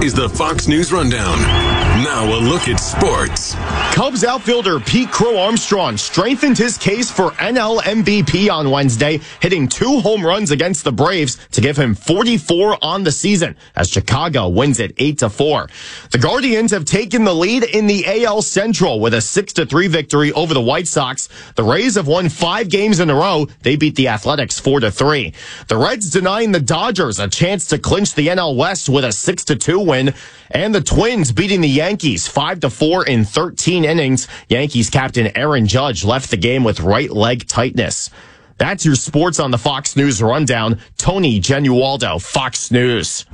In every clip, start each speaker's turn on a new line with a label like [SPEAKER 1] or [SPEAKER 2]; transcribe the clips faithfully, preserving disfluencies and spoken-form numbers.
[SPEAKER 1] is the Fox News Rundown. Now a look at sports.
[SPEAKER 2] Cubs outfielder Pete Crow Armstrong strengthened his case for N L M V P on Wednesday, hitting two home runs against the Braves to give him forty-four on the season as Chicago wins it eight to four. The Guardians have taken the lead in the A L Central with a six to three victory over the White Sox. The Rays have won five games in a row. They beat the Athletics four to three. The Reds denying the Dodgers a chance to clinch the N L West with a six to two win. And the Twins beating the Yankees five to four in thirteen innings. Yankees captain Aaron Judge left the game with right leg tightness. That's your sports on the Fox News Rundown. Tony Genualdo, Fox News.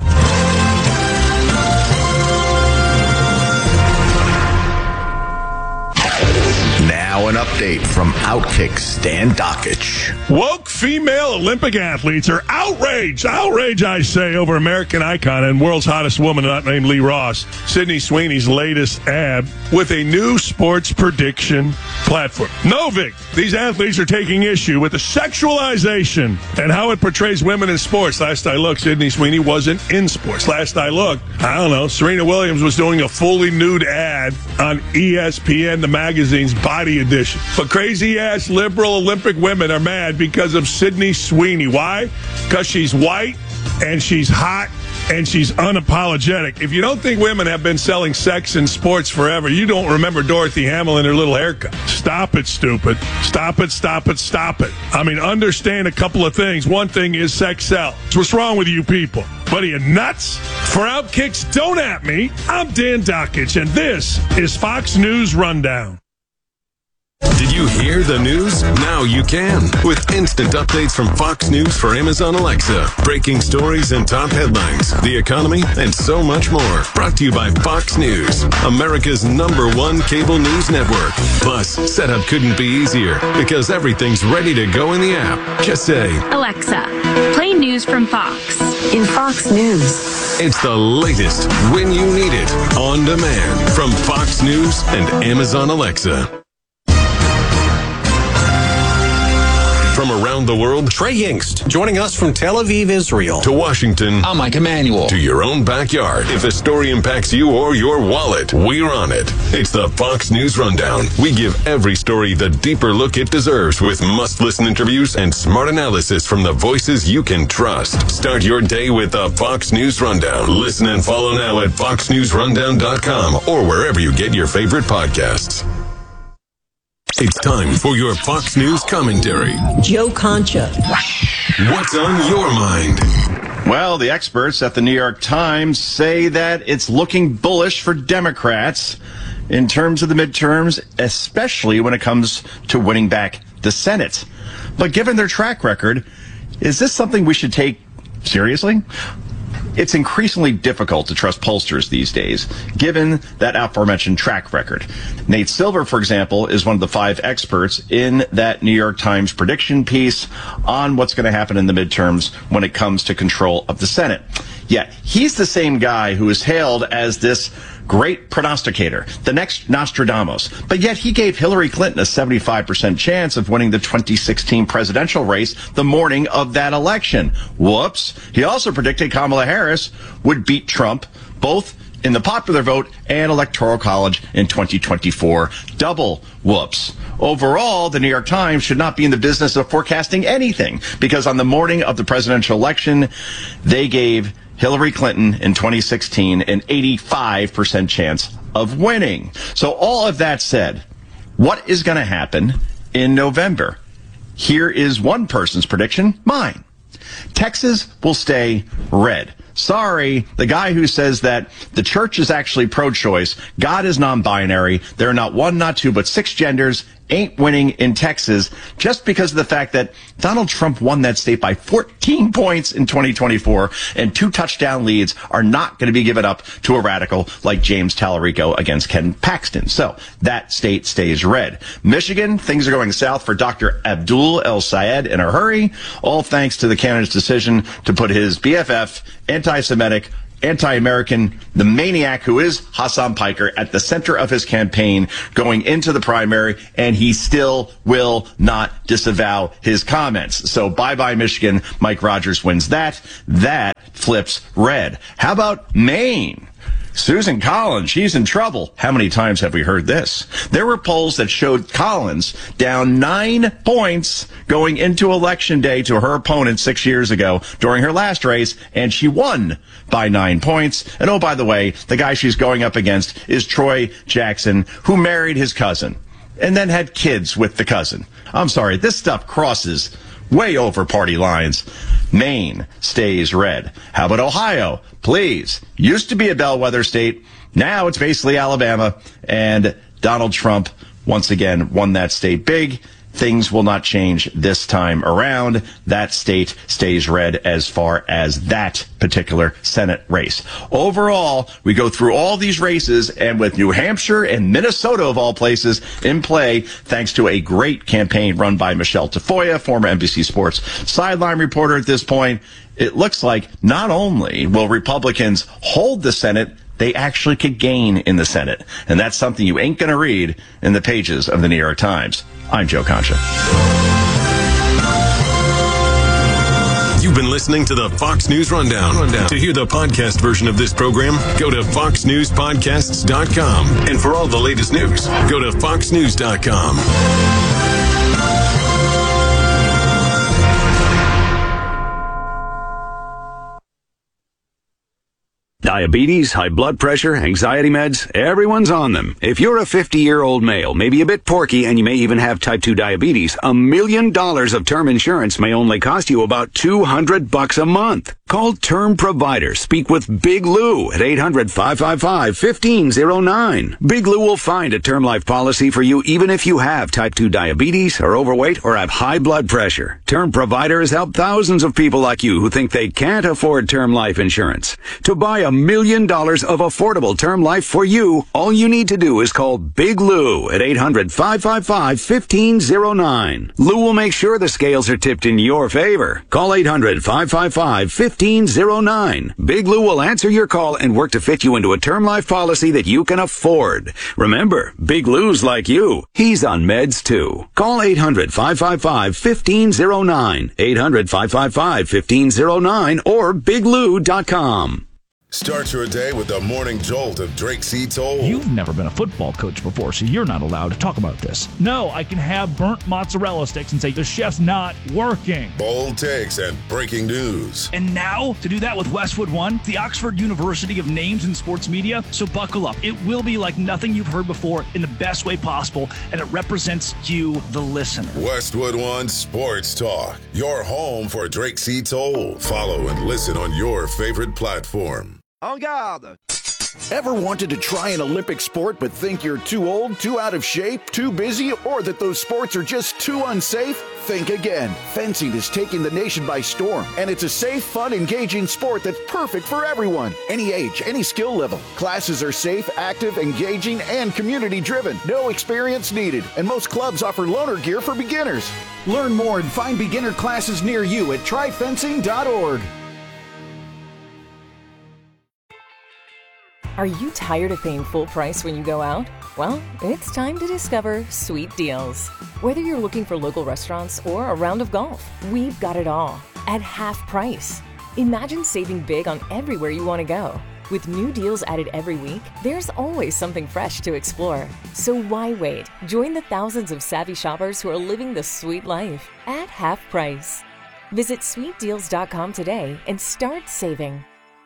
[SPEAKER 3] Now an update from Outkick Stan Dockich.
[SPEAKER 4] Woke female Olympic athletes are outraged, outraged I say, over American icon and world's hottest woman not named Lee Ross, Sydney Sweeney's latest ad with a new sports prediction platform. No, Vic, these athletes are taking issue with the sexualization and how it portrays women in sports. Last I looked, Sydney Sweeney wasn't in sports. Last I looked, I don't know, Serena Williams was doing a fully nude ad on E S P N, the magazine's Body Edition. But crazy-ass liberal Olympic women are mad because of Sydney Sweeney. Why? Because she's white and she's hot and she's unapologetic. If you don't think women have been selling sex in sports forever, you don't remember Dorothy Hamill and her little haircut. Stop it, stupid. Stop it, stop it, stop it. I mean, understand a couple of things. One thing is sex sells. What's wrong with you people? What are you, nuts? For Outkicks, don't at me. I'm Dan Dockich, and this is Fox News Rundown.
[SPEAKER 1] Did you hear the news? Now you can. With instant updates from Fox News for Amazon Alexa. Breaking stories and top headlines, the economy, and so much more. Brought to you by Fox News, America's number one cable news network. Plus, setup couldn't be easier because everything's ready to go in the app. Just say,
[SPEAKER 5] Alexa, play news from Fox.
[SPEAKER 6] In Fox News.
[SPEAKER 1] It's the latest when you need it. On demand from Fox News and Amazon Alexa. From around the world,
[SPEAKER 7] Trey Yingst, joining us from Tel Aviv, Israel.
[SPEAKER 1] To Washington.
[SPEAKER 8] I'm Mike Emanuel.
[SPEAKER 1] To your own backyard. If a story impacts you or your wallet, we're on it. It's the Fox News Rundown. We give every story the deeper look it deserves with must-listen interviews and smart analysis from the voices you can trust. Start your day with the Fox News Rundown. Listen and follow now at fox news rundown dot com or wherever you get your favorite podcasts. It's time for your Fox News commentary.
[SPEAKER 6] Joe Concha.
[SPEAKER 1] What's on your mind?
[SPEAKER 9] Well, the experts at the New York Times say that it's looking bullish for Democrats in terms of the midterms, especially when it comes to winning back the Senate. But given their track record, is this something we should take seriously? It's increasingly difficult to trust pollsters these days, given that aforementioned track record. Nate Silver, for example, is one of the five experts in that New York Times prediction piece on what's going to happen in the midterms when it comes to control of the Senate. Yet, he's the same guy who is hailed as this great prognosticator, the next Nostradamus. But yet he gave Hillary Clinton a seventy-five percent chance of winning the twenty sixteen presidential race the morning of that election. Whoops. He also predicted Kamala Harris would beat Trump, both in the popular vote and electoral college in twenty twenty-four. Double whoops. Overall, the New York Times should not be in the business of forecasting anything, because on the morning of the presidential election, they gave Hillary Clinton in twenty sixteen an eighty-five percent chance of winning. So all of that said, what is going to happen in November? Here is one person's prediction, mine. Texas will stay red. Sorry, the guy who says that the church is actually pro-choice, God is non-binary, there are not one, not two, but six genders, ain't winning in Texas just because of the fact that Donald Trump won that state by fourteen points in twenty twenty-four, and two touchdown leads are not going to be given up to a radical like James Tallarico against Ken Paxton. So that state stays red. Michigan, things are going south for Doctor Abdul El Sayed in a hurry, all thanks to the candidate's decision to put his B F F, anti-Semitic, anti-American, the maniac who is Hassan Piker at the center of his campaign going into the primary, and he still will not disavow his comments. So bye-bye Michigan. Mike Rogers wins that. That flips red. How about Maine? Susan Collins, she's in trouble. How many times have we heard this? There were polls that showed Collins down nine points going into Election Day to her opponent six years ago during her last race, and she won by nine points. And oh, by the way, the guy she's going up against is Troy Jackson, who married his cousin and then had kids with the cousin. I'm sorry, this stuff crosses way over party lines. Maine stays red. How about Ohio? Please. Used to be a bellwether state. Now it's basically Alabama. And Donald Trump once again won that state big. Things will not change this time around. That state stays red as far as that particular Senate race. Overall, we go through all these races, and with New Hampshire and Minnesota, of all places, in play, thanks to a great campaign run by Michelle Tafoya, former N B C Sports sideline reporter at this point, it looks like not only will Republicans hold the Senate, they actually could gain in the Senate. And that's something you ain't going to read in the pages of the New York Times. I'm Joe Concha.
[SPEAKER 1] You've been listening to the Fox News Rundown. Rundown. To hear the podcast version of this program, go to fox news podcasts dot com. And for all the latest news, go to fox news dot com.
[SPEAKER 8] Diabetes, high blood pressure, anxiety meds, everyone's on them. If you're a fifty-year-old male, maybe a bit porky, and you may even have type two diabetes, a million dollars of term insurance may only cost you about two hundred bucks a month. Call Term Provider. Speak with Big Lou at eight hundred, five five five, one five zero nine. Big Lou will find a term life policy for you even if you have type two diabetes, are overweight, or have high blood pressure. Term Provider has helped thousands of people like you who think they can't afford term life insurance. To buy a million dollars of affordable term life for you, all you need to do is call Big Lou at eight hundred, five five five, one five zero nine. Lou will make sure the scales are tipped in your favor. Call eight hundred, five five five, one five zero nine. Big Lou will answer your call and work to fit you into a term life policy that you can afford. Remember, Big Lou's like you. He's on meds too. Call eight hundred, five five five, one five zero nine. eight hundred, five five five, one five zero nine or big lou dot com.
[SPEAKER 10] Start your day with the morning jolt of Drake C. Toll.
[SPEAKER 11] You've never been a football coach before, so you're not allowed to talk about this. No, I can have burnt mozzarella sticks and say the chef's not working.
[SPEAKER 10] Bold takes and breaking news.
[SPEAKER 11] And now, to do that with Westwood One, the Oxford University of Names in Sports Media. So buckle up. It will be like nothing you've heard before in the best way possible, and it represents you, the listener.
[SPEAKER 10] Westwood One Sports Talk, your home for Drake C. Toll. Follow and listen on your favorite platform.
[SPEAKER 3] En garde! Ever wanted to try an Olympic sport but think you're too old, too out of shape, too busy, or that those sports are just too unsafe? Think again. Fencing is taking the nation by storm, and it's a safe, fun, engaging sport that's perfect for everyone. Any age, any skill level. Classes are safe, active, engaging, and community-driven. No experience needed, and most clubs offer loaner gear for beginners. Learn more and find beginner classes near you at try fencing dot org.
[SPEAKER 12] Are you tired of paying full price when you go out? Well, it's time to discover Sweet Deals. Whether you're looking for local restaurants or a round of golf, we've got it all at half price. Imagine saving big on everywhere you want to go. With new deals added every week, there's always something fresh to explore. So why wait? Join the thousands of savvy shoppers who are living the sweet life at half price. Visit sweet deals dot com today and start saving.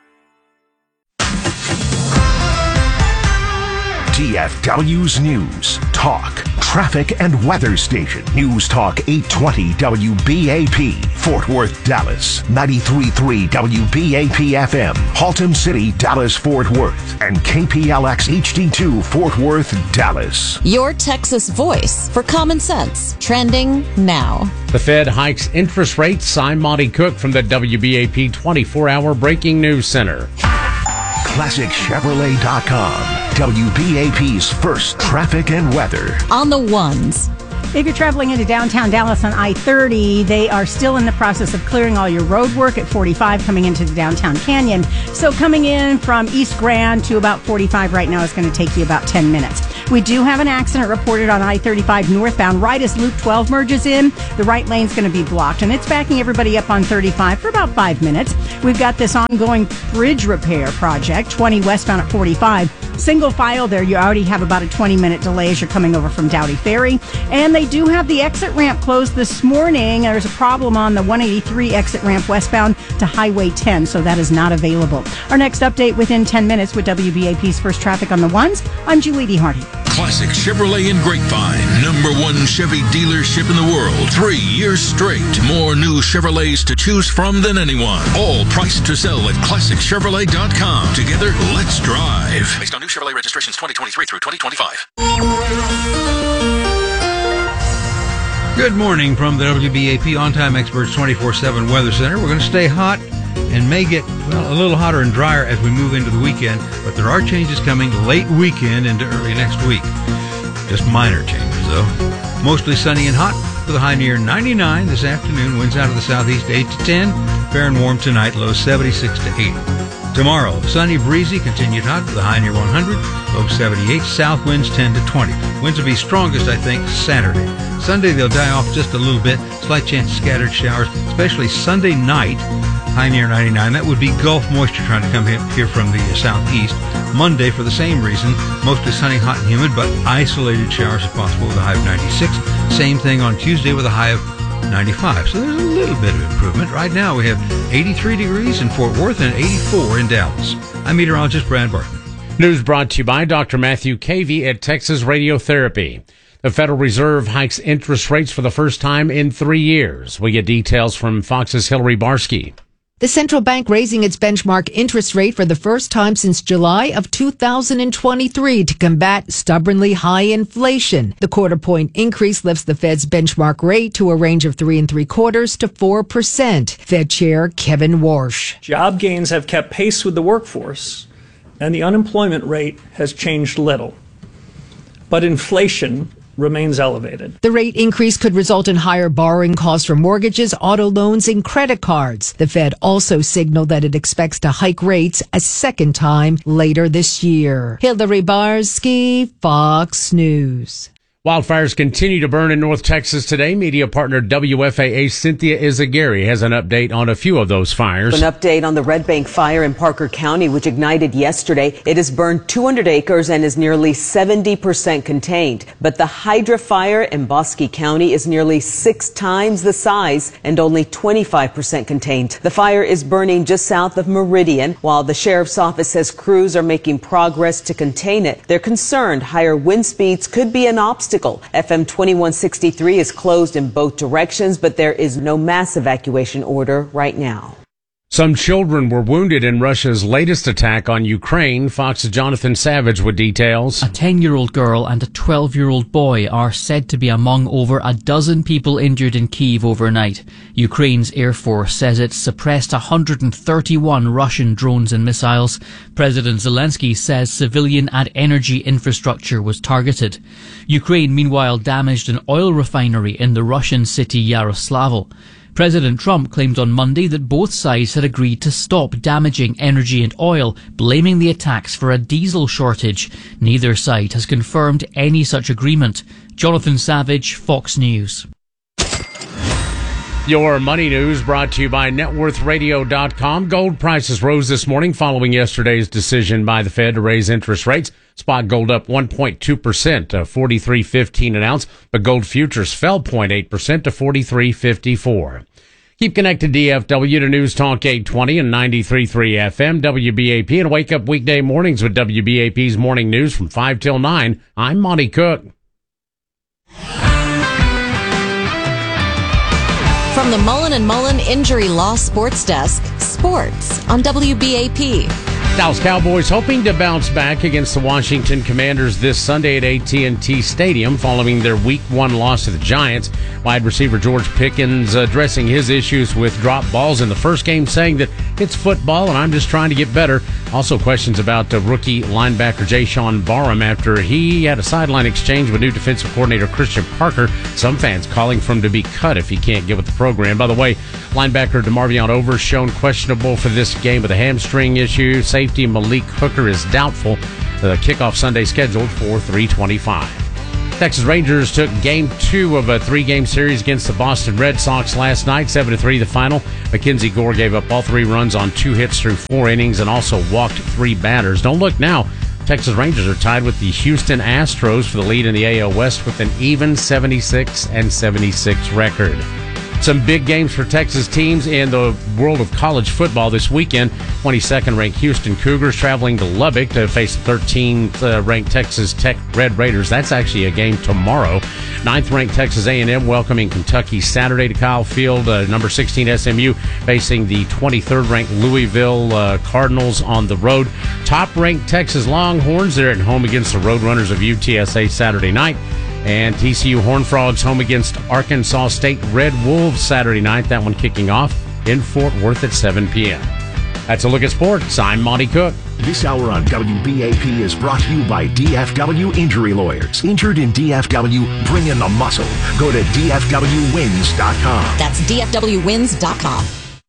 [SPEAKER 13] T F W's News, Talk, Traffic and Weather Station. News Talk eight twenty W B A P, Fort Worth, Dallas. ninety-three point three W B A P F M, Haltom City, Dallas, Fort Worth. And K P L X H D two, Fort Worth, Dallas.
[SPEAKER 14] Your Texas voice for common sense. Trending now.
[SPEAKER 15] The Fed hikes interest rates. I'm Monty Cook from the W B A P twenty-four hour Breaking News Center.
[SPEAKER 13] Classic Chevrolet dot com, W B A P's first traffic and weather.
[SPEAKER 14] On the ones.
[SPEAKER 16] If you're traveling into downtown Dallas on I thirty, they are still in the process of clearing all your road work at forty-five coming into the downtown canyon. So coming in from East Grand to about forty-five right now is going to take you about ten minutes. We do have an accident reported on I thirty-five northbound right as Loop twelve merges in. The right lane's going to be blocked, and it's backing everybody up on thirty-five for about five minutes. We've got this ongoing bridge repair project, twenty westbound at forty-five. Single file there, you already have about a twenty minute delay as you're coming over from Dowdy Ferry. And they do have the exit ramp closed this morning. There's a problem on the one eighty-three exit ramp westbound to Highway ten, so that is not available. Our next update within ten minutes with W B A P's First Traffic on the Ones. I'm Julie D. Hardy.
[SPEAKER 17] Classic Chevrolet in Grapevine, number one Chevy dealership in the world. Three years straight. More new Chevrolets to choose from than anyone. All priced to sell at classic chevrolet dot com. Together, let's drive. Based on new Chevrolet registrations twenty twenty-three through twenty twenty-five.
[SPEAKER 18] Good morning from the W B A P On-Time Experts twenty-four seven Weather Center. We're going to stay hot and may get, well, a little hotter and drier as we move into the weekend, but there are changes coming late weekend into early next week. Just minor changes, though. Mostly sunny and hot with a high near ninety-nine this afternoon. Winds out of the southeast eight to ten. Fair and warm tonight, low seventy-six to eighty. Tomorrow, sunny, breezy, continued hot with a high near one hundred, low seventy-eight. South winds ten to twenty. Winds will be strongest, I think, Saturday. Sunday, they'll die off just a little bit. Slight chance of scattered showers, especially Sunday night. High near ninety-nine. That would be Gulf moisture trying to come here from the southeast. Monday, for the same reason, mostly sunny, hot, and humid, but isolated showers if possible with a high of ninety-six. Same thing on Tuesday with a high of ninety-five. So there's a little bit of improvement. Right now, we have eighty-three degrees in Fort Worth and eighty-four in Dallas. I'm meteorologist Brad Barton.
[SPEAKER 15] News brought to you by Doctor Matthew Cavey at Texas Radiotherapy. The Federal Reserve hikes interest rates for the first time in three years. We get details from Fox's Hillary Barsky.
[SPEAKER 19] The central bank raising its benchmark interest rate for the first time since July of two thousand twenty-three to combat stubbornly high inflation. The quarter point increase lifts the Fed's benchmark rate to a range of three and three quarters to four percent. Fed Chair Kevin Warsh.
[SPEAKER 20] Job gains have kept pace with the workforce, and the unemployment rate has changed little. But inflation remains elevated.
[SPEAKER 19] The rate increase could result in higher borrowing costs for mortgages, auto loans, and credit cards. The Fed also signaled that it expects to hike rates a second time later this year. Hillary Barsky, Fox News.
[SPEAKER 15] Wildfires continue to burn in North Texas today. Media partner W F A A's Cynthia Izaguirre has an update on a few of those fires.
[SPEAKER 21] An update on the Red Bank fire in Parker County, which ignited yesterday. It has burned two hundred acres and is nearly seventy percent contained. But the Hydra fire in Bosque County is nearly six times the size and only twenty-five percent contained. The fire is burning just south of Meridian. While the sheriff's office says crews are making progress to contain it, they're concerned higher wind speeds could be an obstacle. F M twenty-one sixty-three is closed in both directions, but there is no mass evacuation order right now.
[SPEAKER 15] Some children were wounded in Russia's latest attack on Ukraine. Fox's Jonathan Savage with details.
[SPEAKER 22] A ten-year-old girl and a twelve-year-old boy are said to be among over a dozen people injured in Kyiv overnight. Ukraine's Air Force says it suppressed one hundred thirty-one Russian drones and missiles. President Zelensky says civilian and energy infrastructure was targeted. Ukraine, meanwhile, damaged an oil refinery in the Russian city Yaroslavl. President Trump claimed on Monday that both sides had agreed to stop damaging energy and oil, blaming the attacks for a diesel shortage. Neither side has confirmed any such agreement. Jonathan Savage, Fox News.
[SPEAKER 15] Your money news brought to you by net worth radio dot com. Gold prices rose this morning following yesterday's decision by the Fed to raise interest rates. Spot gold up one point two percent to forty-three fifteen an ounce, but gold futures fell zero point eight percent to forty-three fifty-four. Keep connected D F W to News Talk eight twenty and ninety-three point three F M, W B A P, and wake up weekday mornings with W B A P's Morning News from five till nine. I'm Monty Cook.
[SPEAKER 14] From the Mullen and Mullen Injury Law Sports Desk, sports on W B A P.
[SPEAKER 15] Dallas Cowboys hoping to bounce back against the Washington Commanders this Sunday at A T and T Stadium following their Week one loss to the Giants. Wide receiver George Pickens addressing his issues with drop balls in the first game, saying that it's football and I'm just trying to get better. Also, questions about uh, rookie linebacker Jayshon Barham after he had a sideline exchange with new defensive coordinator Christian Parker. Some fans calling for him to be cut if he can't get with the program. By the way, linebacker DeMarvion Over shown questionable for this game with a hamstring issue. Safety Malik Hooker is doubtful. The kickoff Sunday scheduled for three twenty-five. Texas Rangers took game two of a three-game series against the Boston Red Sox last night, seven to three the final. Mackenzie Gore gave up all three runs on two hits through four innings and also walked three batters. Don't look now. Texas Rangers are tied with the Houston Astros for the lead in the A L West with an even seventy-six and seventy-six record. Some big games for Texas teams in the world of college football this weekend. twenty-second ranked Houston Cougars traveling to Lubbock to face thirteenth ranked Texas Tech Red Raiders. That's actually a game tomorrow. ninth ranked Texas A and M welcoming Kentucky Saturday to Kyle Field. Uh, number sixteen S M U facing the twenty-third ranked Louisville uh, Cardinals on the road. Top ranked Texas Longhorns, they're at home against the Roadrunners of U T S A Saturday night. And T C U Horned Frogs home against Arkansas State Red Wolves Saturday night. That one kicking off in Fort Worth at seven p.m. That's a look at sports. I'm Monty Cook.
[SPEAKER 13] This hour on W B A P is brought to you by D F W Injury Lawyers. Injured in D F W? Bring in the muscle. Go to D F W wins dot com.
[SPEAKER 14] That's D F W wins dot com.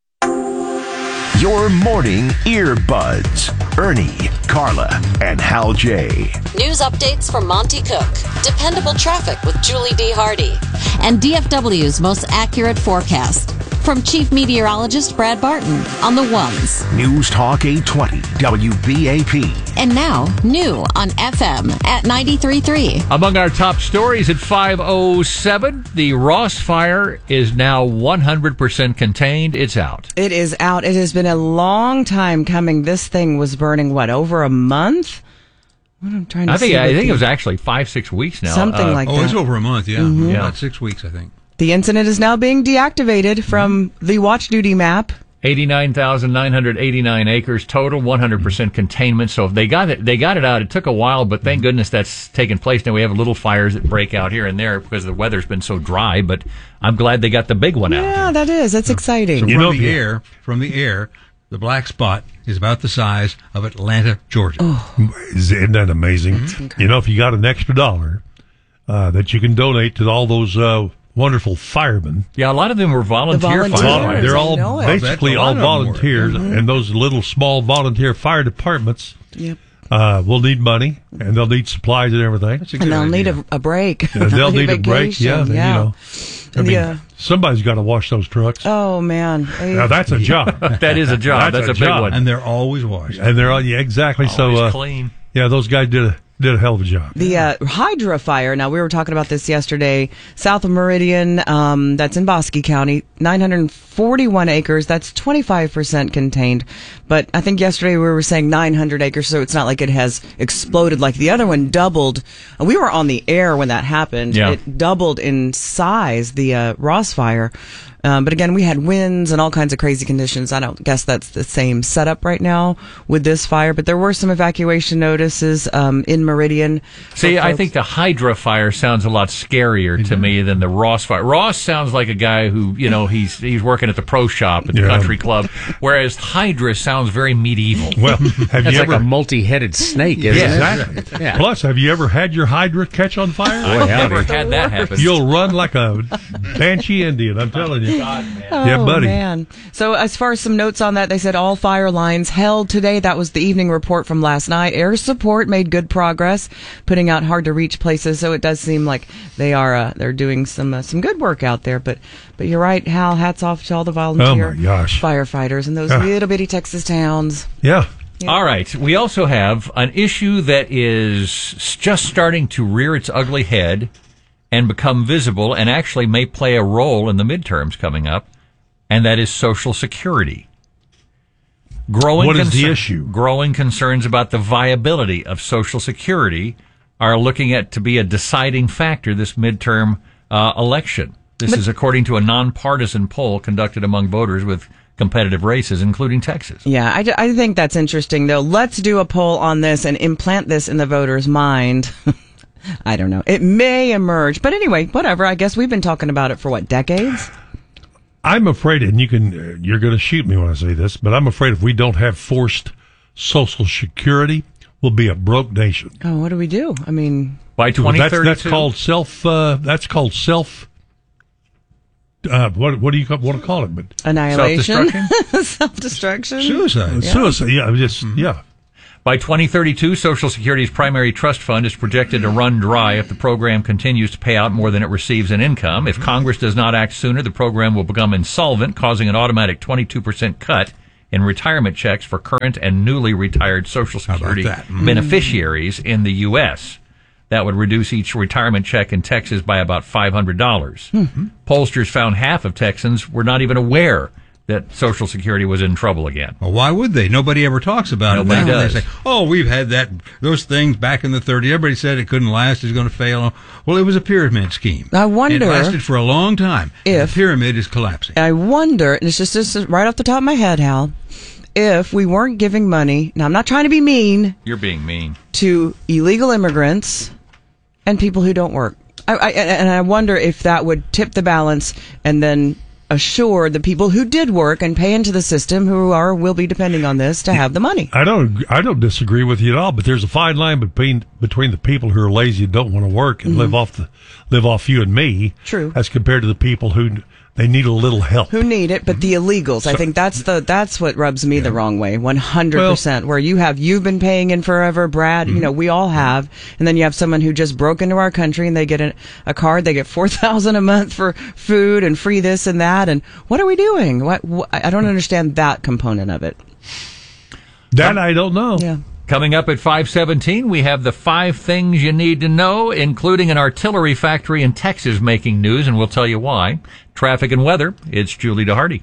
[SPEAKER 13] Your morning earbuds. Ernie, Carla, and Hal J.
[SPEAKER 14] News updates from Monty Cook. Dependable traffic with Julie D. Hardy. And D F W's most accurate forecast. From Chief Meteorologist Brad Barton on the ones.
[SPEAKER 13] News Talk eight twenty W B A P.
[SPEAKER 14] And now, new on F M at ninety-three point three.
[SPEAKER 2] Among our top stories at five oh seven, the Ross fire is now one hundred percent contained. It's out.
[SPEAKER 4] It is out. It has been a long time coming. This thing was burning, what, over a month? What I'm trying to
[SPEAKER 2] I think,
[SPEAKER 4] see
[SPEAKER 2] I think
[SPEAKER 4] the,
[SPEAKER 2] it was actually five, six weeks now.
[SPEAKER 4] Something
[SPEAKER 2] uh,
[SPEAKER 4] like
[SPEAKER 18] oh,
[SPEAKER 4] that.
[SPEAKER 18] Oh, it's over a month, yeah.
[SPEAKER 4] Mm-hmm.
[SPEAKER 18] yeah.
[SPEAKER 2] Yeah.
[SPEAKER 18] About six weeks, I think.
[SPEAKER 4] The incident is now being deactivated from the watch duty map.
[SPEAKER 2] eighty-nine thousand nine hundred eighty-nine acres total, one hundred percent containment. So if they got it, they got it out. It took a while, but thank goodness that's taken place. Now we have little fires that break out here and there because the weather's been so dry, but I'm glad they got the big one out.
[SPEAKER 4] Yeah, that is. That's exciting.
[SPEAKER 18] So from know, the air, from the air, the black spot is about the size of Atlanta, Georgia.
[SPEAKER 4] Oh.
[SPEAKER 23] Isn't that amazing? Mm-hmm. You know, if you got an extra dollar uh, that you can donate to all those uh, wonderful firemen.
[SPEAKER 2] Yeah, a lot of them were volunteer
[SPEAKER 4] the
[SPEAKER 2] firefighters.
[SPEAKER 23] They're all basically all volunteers,
[SPEAKER 4] mm-hmm.
[SPEAKER 23] and those little small volunteer fire departments
[SPEAKER 4] yep.
[SPEAKER 23] uh, will need money, and they'll need supplies and everything.
[SPEAKER 4] And they'll idea. need a, a break.
[SPEAKER 23] Yeah, they'll need a break, yeah.
[SPEAKER 4] yeah.
[SPEAKER 23] You know, I mean,
[SPEAKER 4] yeah.
[SPEAKER 23] somebody's got to wash those trucks.
[SPEAKER 4] Oh, man.
[SPEAKER 23] Now, that's a job.
[SPEAKER 2] That is a job.
[SPEAKER 23] That's,
[SPEAKER 2] that's
[SPEAKER 23] a,
[SPEAKER 2] a big
[SPEAKER 23] job.
[SPEAKER 2] one.
[SPEAKER 18] And they're always washed.
[SPEAKER 23] And they're all, yeah, exactly.
[SPEAKER 2] Always
[SPEAKER 23] so, uh,
[SPEAKER 2] clean.
[SPEAKER 23] Yeah, those guys did a did a hell of a job.
[SPEAKER 4] The uh, Hydra fire, now we were talking about this yesterday, south of Meridian, um, that's in Bosque County, nine hundred forty-one acres, that's twenty-five percent contained. But I think yesterday we were saying nine hundred acres, so it's not like it has exploded like the other one doubled. We were on the air when that happened.
[SPEAKER 2] Yeah.
[SPEAKER 4] It doubled in size, the uh, Ross fire. Um, but again, we had winds and all kinds of crazy conditions. I don't guess that's the same setup right now with this fire, but there were some evacuation notices um, in Meridian.
[SPEAKER 2] See, I think the Hydra fire sounds a lot scarier mm-hmm. to me than the Ross fire. Ross sounds like a guy who, you know, he's he's working at the pro shop at the
[SPEAKER 23] yeah.
[SPEAKER 2] country club, whereas Hydra sounds very medieval.
[SPEAKER 23] Well, have
[SPEAKER 15] That's
[SPEAKER 23] you
[SPEAKER 15] like
[SPEAKER 23] ever
[SPEAKER 15] a multi-headed snake, isn't
[SPEAKER 2] yeah,
[SPEAKER 15] it?
[SPEAKER 23] Exactly.
[SPEAKER 15] Yeah.
[SPEAKER 23] Plus, have you ever had your Hydra catch on fire?
[SPEAKER 2] I've never had that happen.
[SPEAKER 23] You'll run like a Banshee Indian, I'm telling you.
[SPEAKER 2] God, man.
[SPEAKER 4] Oh,
[SPEAKER 23] yeah, buddy.
[SPEAKER 4] Man. So as far as some notes on that, they said all fire lines held today. That was the evening report from last night. Air support made good progress, putting out hard to reach places. So it does seem like they are uh, they're doing some uh, some good work out there. But but you're right, Hal. Hats off to all the volunteer
[SPEAKER 23] oh my gosh.
[SPEAKER 4] firefighters in those uh, little bitty Texas towns.
[SPEAKER 23] Yeah.
[SPEAKER 4] yeah.
[SPEAKER 2] All right. We also have an issue that is just starting to rear its ugly head and become visible, and actually may play a role in the midterms coming up. And that is Social Security. Growing
[SPEAKER 23] what is
[SPEAKER 2] concern,
[SPEAKER 23] the issue?
[SPEAKER 2] Growing concerns about the viability of Social Security are looking at to be a deciding factor this midterm uh, election. This but, is according to a nonpartisan poll conducted among voters with competitive races, including Texas.
[SPEAKER 4] Yeah, I, I think that's interesting, though. Let's do a poll on this and implant this in the voters' mind. I don't know. It may emerge. But anyway, whatever. I guess we've been talking about it for, what, decades?
[SPEAKER 23] I'm afraid, and you can, uh, you're going to shoot me when I say this, but I'm afraid if we don't have forced Social Security will be a broke nation.
[SPEAKER 4] Oh, what do we do? I mean,
[SPEAKER 2] by twenty thirty-two,
[SPEAKER 23] that's, that's called self. Uh, that's called self. Uh, what what do you want to call it? But
[SPEAKER 4] annihilation, self-destruction, self-destruction,
[SPEAKER 23] suicide, yeah. suicide. Yeah, just mm-hmm. yeah.
[SPEAKER 2] By twenty thirty-two, Social Security's primary trust fund is projected to run dry if the program continues to pay out more than it receives in income. If Congress does not act sooner, the program will become insolvent, causing an automatic twenty-two percent cut in retirement checks for current and newly retired Social Security
[SPEAKER 23] mm-hmm.
[SPEAKER 2] beneficiaries in the U S That would reduce each retirement check in Texas by about five hundred dollars.
[SPEAKER 23] Mm-hmm.
[SPEAKER 2] Pollsters found half of Texans were not even aware that Social Security was in trouble again.
[SPEAKER 18] Well, why would they? Nobody ever talks about
[SPEAKER 2] Nobody
[SPEAKER 18] it.
[SPEAKER 2] Does.
[SPEAKER 18] They say, oh, we've had that those things back in the thirties. Everybody said it couldn't last. It's going to fail. Well, it was a pyramid scheme.
[SPEAKER 4] I wonder.
[SPEAKER 18] It lasted for a long time.
[SPEAKER 4] If
[SPEAKER 18] the pyramid is collapsing.
[SPEAKER 4] I wonder, and it's just this is right off the top of my head, Hal, if we weren't giving money, now I'm not trying to be mean.
[SPEAKER 2] You're being mean.
[SPEAKER 4] To illegal immigrants and people who don't work. I, I, and I wonder if that would tip the balance and then assure the people who did work and pay into the system, who are will be depending on this, to have the money.
[SPEAKER 23] I don't I don't disagree with you at all, but there's a fine line between between the people who are lazy and don't want to work and
[SPEAKER 4] Mm-hmm.
[SPEAKER 23] live off the live off you and me.
[SPEAKER 4] True.
[SPEAKER 23] As compared to the people who they need a little help.
[SPEAKER 4] Who need it, but the illegals. I think that's the that's what rubs me
[SPEAKER 23] Yeah.
[SPEAKER 4] the wrong way. one hundred percent. Where you have you've been paying in forever, Brad.
[SPEAKER 23] Mm-hmm.
[SPEAKER 4] You know, we all have. And then you have someone who just broke into our country and they get a, a card. They get four thousand dollars a month for food and free this and that. And what are we doing? What, what I don't understand that component of it.
[SPEAKER 23] That I don't know.
[SPEAKER 4] Yeah.
[SPEAKER 2] Coming up at five seventeen, we have the five things you need to know, including an artillery factory in Texas making news, and we'll tell you why. Traffic and weather, it's Julie DeHardy.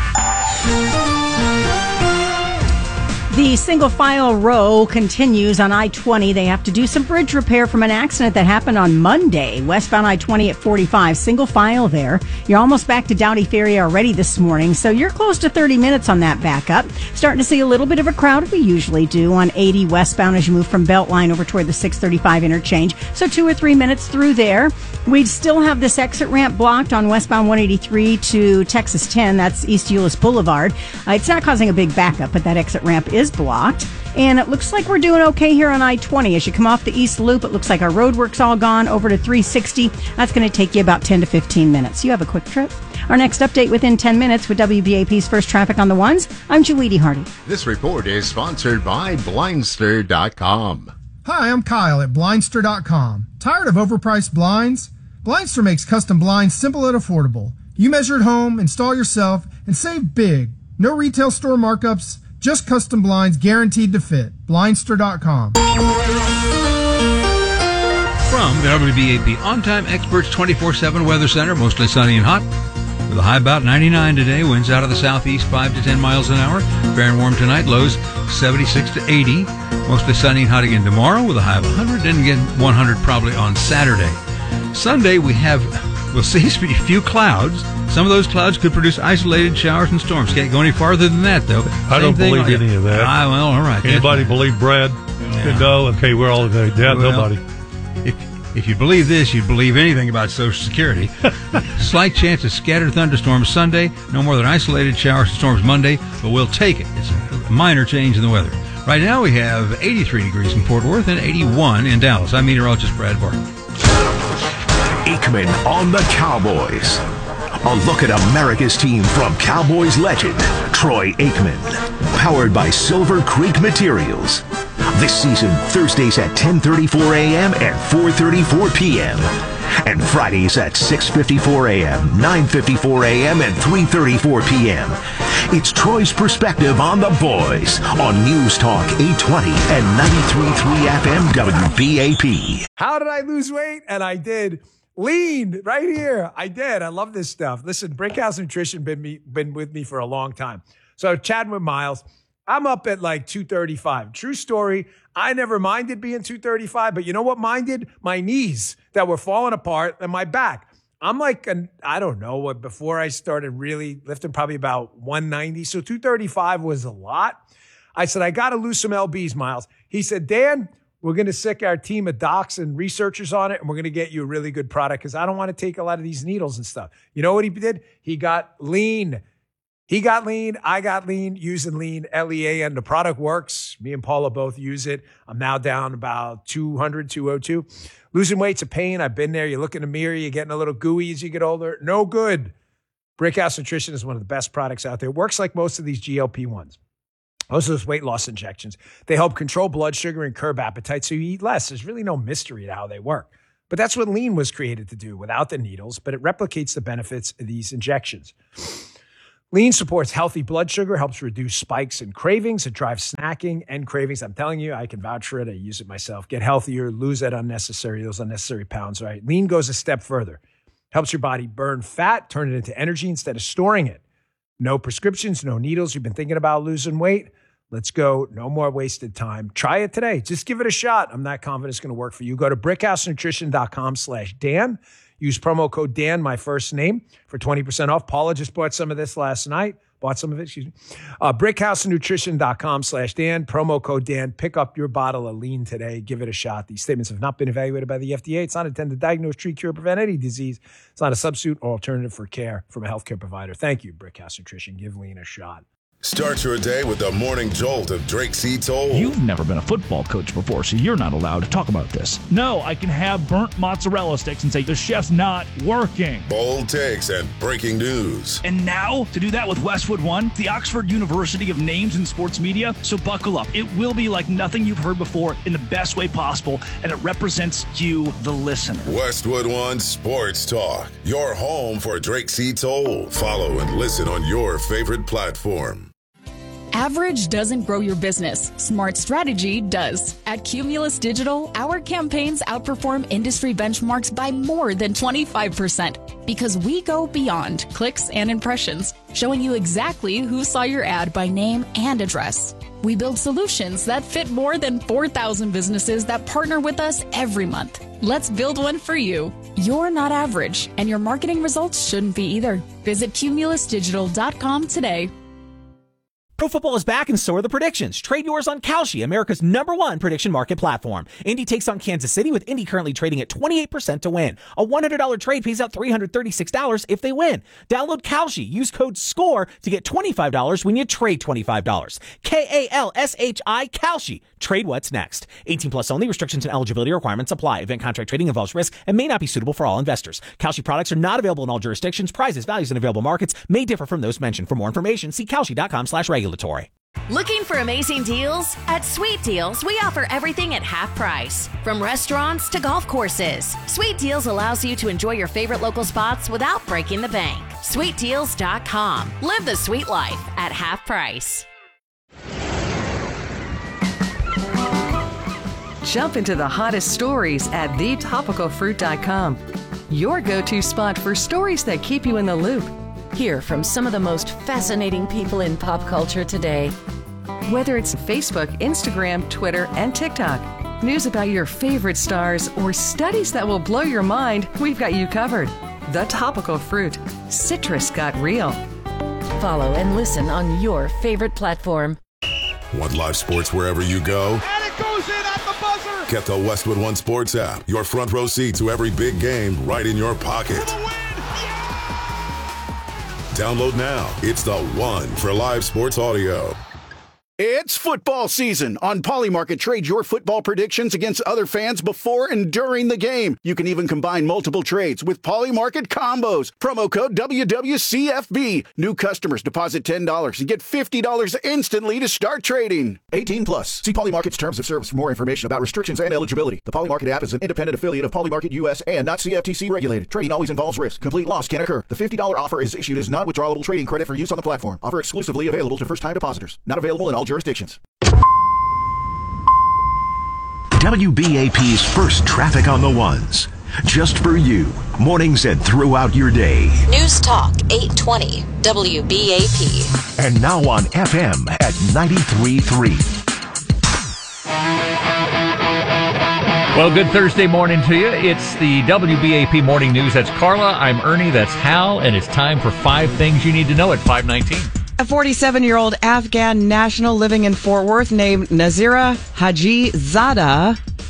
[SPEAKER 16] The single file row continues on I twenty. They have to do some bridge repair from an accident that happened on Monday. Westbound I twenty at forty-five, single file there. You're almost back to Dowdy Ferry already this morning, so you're close to thirty minutes on that backup. Starting to see a little bit of a crowd, we usually do, on eighty westbound as you move from Beltline over toward the six thirty-five interchange. So two or three minutes through there. We'd still have this exit ramp blocked on westbound one eighty-three to Texas ten. That's East Euless Boulevard. Uh, it's not causing a big backup, but that exit ramp is blocked. And it looks like we're doing okay here on I twenty. As you come off the East Loop, it looks like our road work's all gone over to three sixty. That's going to take you about ten to fifteen minutes. You have a quick trip. Our next update within ten minutes with W B A P's First Traffic on the Ones. I'm Julie Hardy.
[SPEAKER 5] This report is sponsored by Blindster dot com.
[SPEAKER 6] Hi, I'm Kyle at Blindster dot com. Tired of overpriced blinds? Blindster makes custom blinds simple and affordable. You measure at home, install yourself, and save big. No retail store markups, just custom blinds guaranteed to fit. Blindster dot com.
[SPEAKER 18] From the W B A P On-Time Experts twenty-four seven Weather Center, mostly sunny and hot. With a high about ninety-nine today, winds out of the southeast five to ten miles an hour. Fair and warm tonight, lows seventy-six to eighty. Mostly sunny and hot again tomorrow with a high of one hundred, and again one hundred probably on Saturday. Sunday, we have, we'll see a few clouds. Some of those clouds could produce isolated showers and storms. Can't go any farther than that, though.
[SPEAKER 23] I
[SPEAKER 18] Same
[SPEAKER 23] don't
[SPEAKER 18] thing,
[SPEAKER 23] believe
[SPEAKER 18] oh,
[SPEAKER 23] any of that.
[SPEAKER 18] Ah, well, all right.
[SPEAKER 23] Anybody believe Brad?
[SPEAKER 18] Yeah.
[SPEAKER 23] No? Okay, we're all yeah,
[SPEAKER 18] Well,
[SPEAKER 23] nobody.
[SPEAKER 18] If, if you believe this, you'd believe anything about Social Security. Slight chance of scattered thunderstorms Sunday. No more than isolated showers and storms Monday, but we'll take it. It's a minor change in the weather. Right now we have eighty-three degrees in Fort Worth and eighty-one in Dallas. I'm meteorologist Brad Barton.
[SPEAKER 13] Aikman on the Cowboys. A look at America's team from Cowboys legend, Troy Aikman. Powered by Silver Creek Materials. This season, Thursdays at ten thirty-four a.m. and four thirty-four p.m. And Fridays at six fifty-four a.m., nine fifty-four a.m., and three thirty-four p.m. It's Troy's perspective on the boys on News Talk eight twenty and ninety-three point three F M W B A P.
[SPEAKER 7] How did I lose weight? And I did. Lean right here. I did. I love this stuff. Listen, Brickhouse Nutrition been me been with me for a long time. So chatting with Miles, I'm up at like two thirty-five. True story. I never minded being two thirty-five, but you know what minded? My knees that were falling apart and my back. I'm like, an, I don't know what, before I started really lifting, probably about one ninety. So two thirty-five was a lot. I said, I got to lose some L Bs, Miles. He said, Dan, we're going to sick our team of docs and researchers on it, and we're going to get you a really good product because I don't want to take a lot of these needles and stuff. You know what he did? He got lean. He got lean. I got lean using lean, L E A N. The product works. Me and Paula both use it. I'm now down about two hundred, two oh two. Losing weight's a pain. I've been there. You look in the mirror, you're getting a little gooey as you get older. No good. Brickhouse Nutrition is one of the best products out there. It works like most of these G L P ones. Most of those weight loss injections. They help control blood sugar and curb appetite so you eat less. There's really no mystery to how they work. But that's what lean was created to do without the needles, but it replicates the benefits of these injections. Lean supports healthy blood sugar, helps reduce spikes and cravings. It drives snacking and cravings. I'm telling you, I can vouch for it. I use it myself. Get healthier, lose that unnecessary, those unnecessary pounds, right? Lean goes a step further. Helps your body burn fat, turn it into energy instead of storing it. No prescriptions, no needles. You've been thinking about losing weight? Let's go. No more wasted time. Try it today. Just give it a shot. I'm not confident it's going to work for you. Go to brickhousenutrition.com slash Dan. Use promo code Dan, my first name, for twenty percent off. Paula just bought some of this last night. Bought some of it, excuse me. Uh, brickhousenutrition.com slash Dan. Promo code Dan. Pick up your bottle of lean today. Give it a shot. These statements have not been evaluated by the F D A. It's not intended to diagnose, treat, cure, prevent any disease. It's not a substitute or alternative for care from a healthcare provider. Thank you, Brickhouse Nutrition. Give lean a shot.
[SPEAKER 10] Start your day with the morning jolt of Drake C. Toll.
[SPEAKER 11] You've never been a football coach before, so you're not allowed to talk about this. No, I can have burnt mozzarella sticks and say the chef's not working.
[SPEAKER 10] Bold takes and breaking news.
[SPEAKER 11] And now, to do that with Westwood One, the Oxford University of Names in Sports Media, so buckle up. It will be like nothing you've heard before in the best way possible, and it represents you, the listener.
[SPEAKER 10] Westwood One Sports Talk, your home for Drake C. Toll. Follow and listen on your favorite platform.
[SPEAKER 1] Average doesn't grow your business. Smart strategy does. At Cumulus Digital, our campaigns outperform industry benchmarks by more than twenty-five percent because we go beyond clicks and impressions, showing you exactly who saw your ad by name and address. We build solutions that fit more than four thousand businesses that partner with us every month. Let's build one for you. You're not average, and your marketing results shouldn't be either. Visit cumulus digital dot com today.
[SPEAKER 8] Pro football is back, and so are the predictions. Trade yours on Kalshi, America's number one prediction market platform. Indy takes on Kansas City, with Indy currently trading at twenty-eight percent to win. A one hundred dollars trade pays out three hundred thirty-six dollars if they win. Download Kalshi. Use code SCORE to get twenty-five dollars when you trade twenty-five dollars. K A L S H I, Kalshi. Trade what's next. eighteen plus only. Restrictions and eligibility requirements apply. Event contract trading involves risk and may not be suitable for all investors. Kalshi products are not available in all jurisdictions. Prices, values, and available markets may differ from those mentioned. For more information, see kalshi.com slash regulatory.
[SPEAKER 9] Looking for amazing deals? At Sweet Deals, we offer everything at half price. From restaurants to golf courses, Sweet Deals allows you to enjoy your favorite local spots without breaking the bank. sweet deals dot com. Live the sweet life at half price.
[SPEAKER 24] Jump into the hottest stories at the topical fruit dot com. Your go-to spot for stories that keep you in the loop.
[SPEAKER 9] Hear from some of the most fascinating people in pop culture today.
[SPEAKER 24] Whether it's Facebook, Instagram, Twitter, and TikTok, news about your favorite stars, or studies that will blow your mind, we've got you covered. The Topical Fruit. Citrus got real.
[SPEAKER 9] Follow and listen on your favorite platform.
[SPEAKER 10] Want live sports wherever you go?
[SPEAKER 25] And it goes in at the buzzer!
[SPEAKER 10] Get the Westwood One Sports app. Your front row seat to every big game right in your pocket. Download now. It's the one for live sports audio.
[SPEAKER 3] It's football season. On Polymarket, trade your football predictions against other fans before and during the game. You can even combine multiple trades with Polymarket combos. Promo code W W C F B. New customers deposit ten dollars and get fifty dollars instantly to start trading. eighteen plus. See Polymarket's terms of service for more information about restrictions and eligibility. The Polymarket app is an independent affiliate of Polymarket U S and not C F T C regulated. Trading always involves risk. Complete loss can occur. The fifty dollars offer is issued as non-withdrawable trading credit for use on the platform. Offer exclusively available to first-time depositors. Not available in all jurisdictions.
[SPEAKER 13] W B A P's first traffic on the ones. Just for you. Mornings and throughout your day.
[SPEAKER 14] News Talk eight twenty W B A P.
[SPEAKER 13] And now on F M at ninety-three point three.
[SPEAKER 2] Well, good Thursday morning to you. It's the W B A P Morning News. That's Carla. I'm Ernie. That's Hal. And it's time for five things you need to know at five nineteen.
[SPEAKER 4] A forty-seven-year-old Afghan national living in Fort Worth named Nazira Haji Zada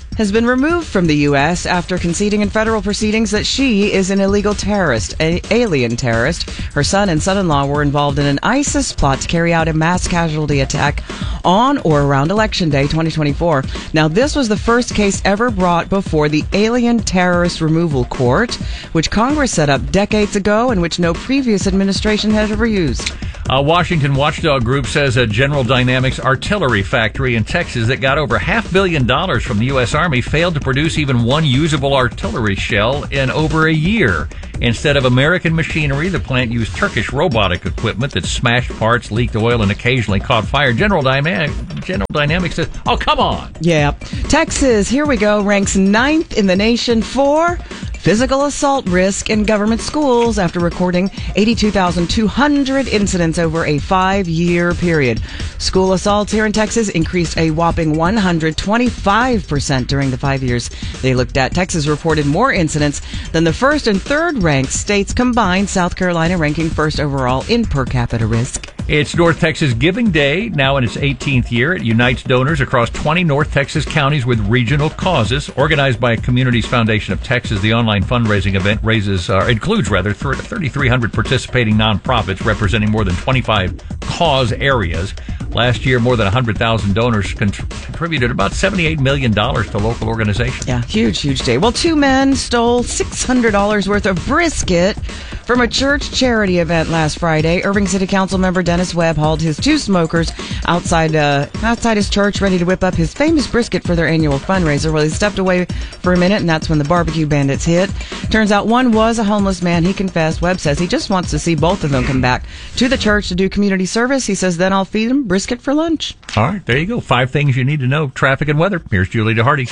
[SPEAKER 4] has been removed from the U S after conceding in federal proceedings that she is an illegal terrorist, an alien terrorist. Her son and son-in-law were involved in an ISIS plot to carry out a mass casualty attack on or around Election Day twenty twenty-four. Now, this was the first case ever brought before the Alien Terrorist Removal Court, which Congress set up decades ago and which no previous administration had ever used.
[SPEAKER 2] A Washington watchdog group says a General Dynamics artillery factory in Texas that got over half billion dollars from the U S. Army failed to produce even one usable artillery shell in over a year. Instead of American machinery, the plant used Turkish robotic equipment that smashed parts, leaked oil, and occasionally caught fire. General, Dyna- General Dynamics says, oh, come on.
[SPEAKER 4] Yeah. Texas, here we go, ranks ninth in the nation for physical assault risk in government schools after recording eighty-two thousand two hundred incidents over a five-year period. School assaults here in Texas increased a whopping one hundred twenty-five percent during the five years they looked at. Texas reported more incidents than the first and third-ranked states combined, South Carolina ranking first overall in per capita risk.
[SPEAKER 2] It's North Texas Giving Day, now in its eighteenth year. It unites donors across twenty North Texas counties with regional causes. Organized by Communities Foundation of Texas, the online fundraising event raises, uh, includes rather, thirty-three hundred participating nonprofits representing more than twenty-five cause areas. Last year, more than one hundred thousand donors cont- contributed about seventy-eight million dollars to local organizations.
[SPEAKER 4] Yeah, huge, huge day. Well, two men stole six hundred dollars worth of brisket from a church charity event last Friday. Irving City Council member Dennis Webb hauled his two smokers outside uh, outside his church, ready to whip up his famous brisket for their annual fundraiser. Well, he stepped away for a minute, and that's when the barbecue bandits hit. Turns out one was a homeless man. He confessed. Webb says he just wants to see both of them come back to the church to do community service. He says, then I'll feed them brisket for lunch.
[SPEAKER 2] All right, there you go. Five things you need to know. Traffic and weather. Here's Julie DeHardy.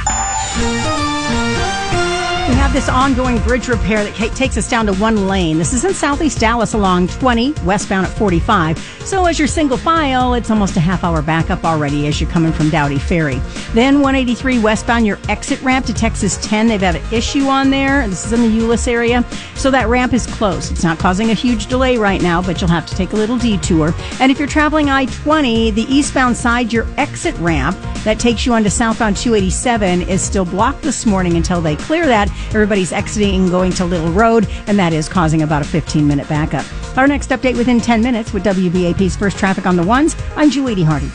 [SPEAKER 16] We have this ongoing bridge repair that takes us down to one lane. This is in southeast Dallas along twenty, westbound at forty-five. So as your single file, it's almost a half hour backup already as you're coming from Dowdy Ferry. Then one eighty-three westbound, your exit ramp to Texas ten. They've had an issue on there. This is in the Euless area. So that ramp is closed. It's not causing a huge delay right now, but you'll have to take a little detour. And if you're traveling I twenty, the eastbound side, your exit ramp that takes you onto southbound two eighty-seven is still blocked this morning until they clear that. Everybody's exiting and going to Little Road, and that is causing about a fifteen minute backup. Our next update within ten minutes with W B A P's First Traffic on the Ones. I'm Julie DeHardy.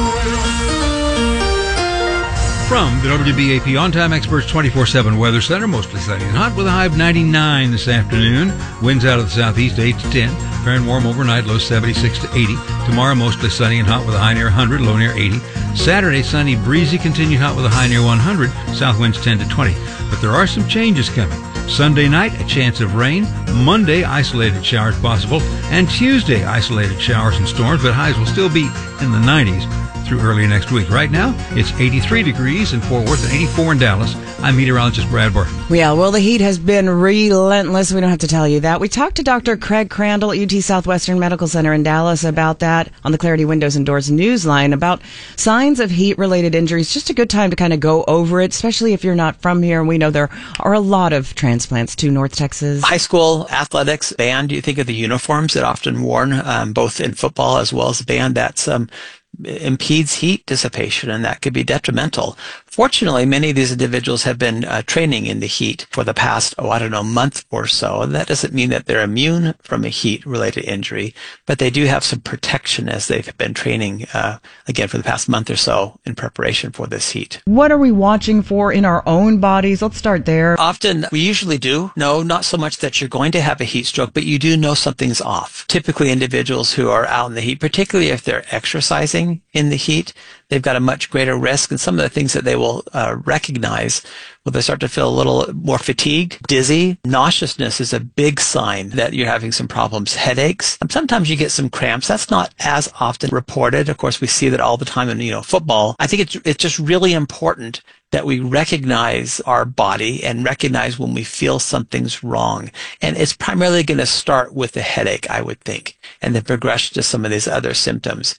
[SPEAKER 18] From the W B A P On-Time Experts twenty-four seven Weather Center, mostly sunny and hot with a high of ninety-nine this afternoon. Winds out of the southeast eight to ten. Fair and warm overnight, low seventy-six to eighty. Tomorrow, mostly sunny and hot with a high near one hundred, low near eighty. Saturday, sunny, breezy, continued hot with a high near one hundred. South winds ten to twenty. But there are some changes coming. Sunday night, a chance of rain. Monday, isolated showers possible. And Tuesday, isolated showers and storms, but highs will still be in the nineties through early next week. Right now, it's eighty-three degrees in Fort Worth and eighty-four in Dallas. I'm meteorologist Brad Barton.
[SPEAKER 4] Yeah, well, the heat has been relentless. We don't have to tell you that. We talked to Doctor Craig Crandall at U T Southwestern Medical Center in Dallas about that on the Clarity Windows and Doors Newsline, about signs of heat-related injuries. Just a good time to kind of go over it, especially if you're not from here. We know there are a lot of transplants to North Texas.
[SPEAKER 12] High school athletics, band, you think of the uniforms that are often worn, um, both in football as well as band, that's um, impedes heat dissipation, and that could be detrimental. Fortunately, many of these individuals have been uh, training in the heat for the past, oh, I don't know, month or so. And that doesn't mean that they're immune from a heat-related injury, but they do have some protection as they've been training, uh, again, for the past month or so in preparation for this heat.
[SPEAKER 4] What are we watching for in our own bodies? Let's start there.
[SPEAKER 12] Often, we usually do know, not so much that you're going to have a heat stroke, but you do know something's off. Typically, individuals who are out in the heat, particularly if they're exercising in the heat, they've got a much greater risk. And some of the things that they will uh, recognize, well, they start to feel a little more fatigued, dizzy. Nauseousness is a big sign that you're having some problems. Headaches. Sometimes you get some cramps. That's not as often reported. Of course, we see that all the time in, you know, football. I think it's, it's just really important that we recognize our body and recognize when we feel something's wrong. And it's primarily going to start with the headache, I would think, and then progress to some of these other symptoms.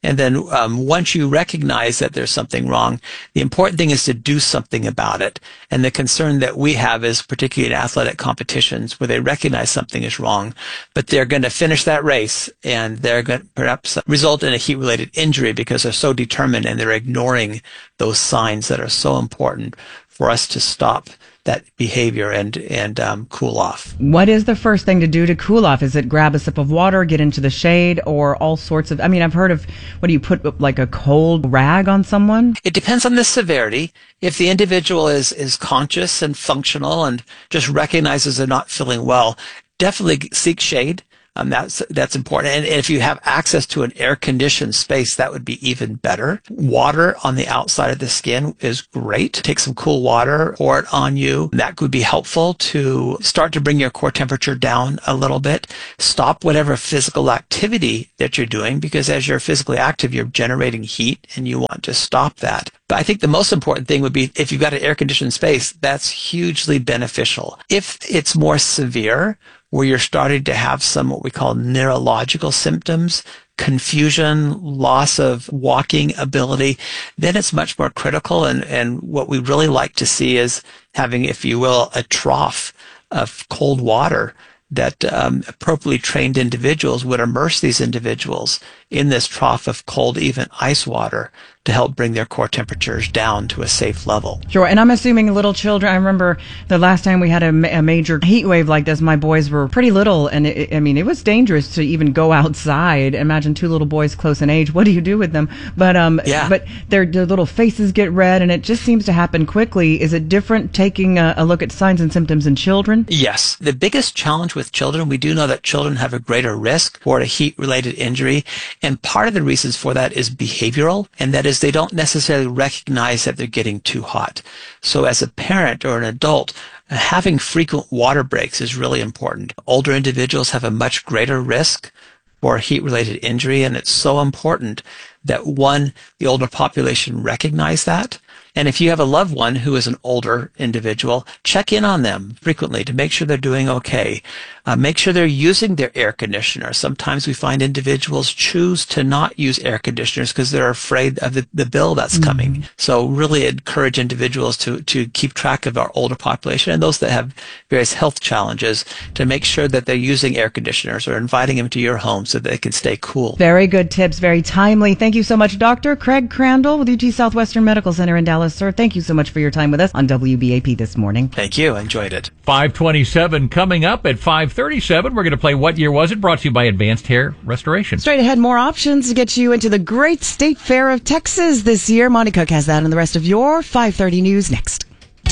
[SPEAKER 12] And then um, once you recognize that there's something wrong, the important thing is to do something about it. And the concern that we have is particularly in athletic competitions where they recognize something is wrong, but they're going to finish that race and they're going to perhaps result in a heat-related injury because they're so determined and they're ignoring those signs that are so important for us to stop that behavior and and um, cool off.
[SPEAKER 4] What is the first thing to do to cool off? Is it grab a sip of water, get into the shade, or all sorts of, I mean, I've heard of, what do you put, like a cold rag on someone?
[SPEAKER 12] It depends on the severity. If the individual is, is conscious and functional and just recognizes they're not feeling well, definitely seek shade. Um, that's, that's important. And if you have access to an air-conditioned space, that would be even better. Water on the outside of the skin is great. Take some cool water, pour it on you. That could be helpful to start to bring your core temperature down a little bit. Stop whatever physical activity that you're doing, because as you're physically active, you're generating heat and you want to stop that. But I think the most important thing would be if you've got an air-conditioned space, that's hugely beneficial. If it's more severe, where you're starting to have some what we call neurological symptoms, confusion, loss of walking ability, then it's much more critical. And, and what we really like to see is having, if you will, a trough of cold water that um, appropriately trained individuals would immerse these individuals in this trough of cold, even ice water, to help bring their core temperatures down to a safe level.
[SPEAKER 4] Sure, and I'm assuming little children, I remember the last time we had a, ma- a major heat wave like this, my boys were pretty little, and it, I mean, it was dangerous to even go outside. Imagine two little boys close in age. What do you do with them? But um,
[SPEAKER 12] yeah.
[SPEAKER 4] but their, their little faces get red, and it just seems to happen quickly. Is it different taking a, a look at signs and symptoms in children?
[SPEAKER 12] Yes. The biggest challenge with children, we do know that children have a greater risk for a heat-related injury, and part of the reasons for that is behavioral, and that is they don't necessarily recognize that they're getting too hot. So as a parent or an adult, having frequent water breaks is really important. Older individuals have a much greater risk for heat-related injury, and it's so important that, one, the older population recognize that. And if you have a loved one who is an older individual, check in on them frequently to make sure they're doing okay. Uh, make sure they're using their air conditioner. Sometimes we find individuals choose to not use air conditioners because they're afraid of the, the bill that's mm-hmm. coming. So really encourage individuals to, to keep track of our older population and those that have various health challenges to make sure that they're using air conditioners or inviting them to your home so that they can stay cool.
[SPEAKER 4] Very good tips, very timely. Thank you so much, Doctor Craig Crandall with U T Southwestern Medical Center in Dallas. Sir, thank you so much for your time with us on W B A P this morning.
[SPEAKER 12] Thank you. I enjoyed it.
[SPEAKER 2] five twenty-seven coming up at five thirty-seven. We're going to play What Year Was It? Brought to you by Advanced Hair Restoration.
[SPEAKER 4] Straight ahead, more options to get you into the great state fair of Texas this year. Monty Cook has that and the rest of your five thirty news next.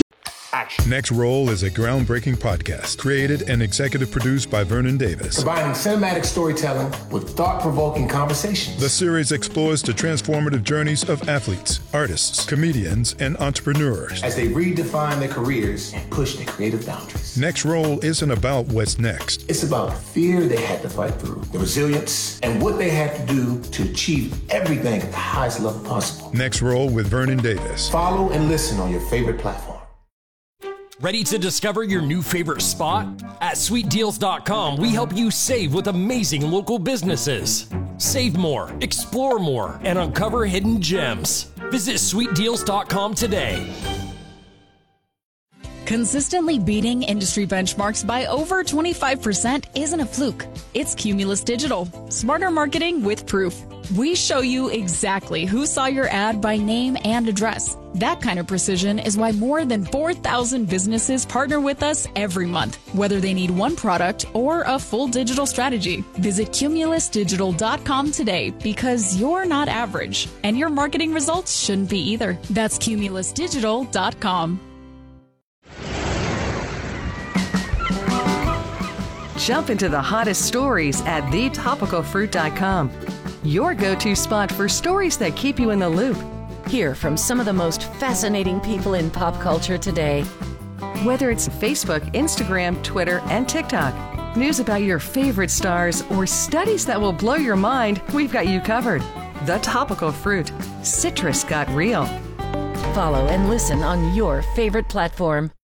[SPEAKER 17] Next Roll is a groundbreaking podcast created and executive produced by Vernon Davis.
[SPEAKER 19] Combining cinematic storytelling with thought-provoking conversations.
[SPEAKER 17] The series explores the transformative journeys of athletes, artists, comedians, and entrepreneurs
[SPEAKER 19] as they redefine their careers and push their creative boundaries.
[SPEAKER 17] Next Roll isn't about what's next.
[SPEAKER 19] It's about the fear they had to fight through, the resilience, and what they had to do to achieve everything at the highest level possible.
[SPEAKER 17] Next Roll with Vernon Davis.
[SPEAKER 19] Follow and listen on your favorite platform.
[SPEAKER 20] Ready to discover your new favorite spot? At sweet deals dot com, we help you save with amazing local businesses. Save more, explore more, and uncover hidden gems. Visit sweet deals dot com today.
[SPEAKER 1] Consistently beating industry benchmarks by over twenty-five percent isn't a fluke. It's Cumulus Digital. Smarter marketing with proof. We show you exactly who saw your ad by name and address. That kind of precision is why more than four thousand businesses partner with us every month, whether they need one product or a full digital strategy. Visit cumulus digital dot com today because you're not average, and your marketing results shouldn't be either. That's cumulus digital dot com.
[SPEAKER 24] Jump into the hottest stories at the topical fruit dot com. Your go-to spot for stories that keep you in the loop. Hear from some of the most fascinating people in pop culture today. Whether it's Facebook, Instagram, Twitter, and TikTok, news about your favorite stars, or studies that will blow your mind, we've got you covered. The Topical Fruit. Citrus got real.
[SPEAKER 9] Follow and listen on your favorite platform.